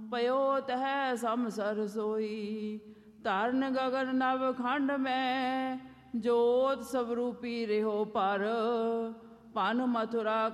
ਪਇਓ ਤਹਿ ਸਮਸਰ ਸੋਈ। ਧਰਨ ਗਗਨ ਨਵ ਖੰਡ ਮੈਂ ਜੋਤ ਸਵਰੂਪੀ ਰਿਹੋ ਪਰ। ਪਨ ਮਥੁਰਾ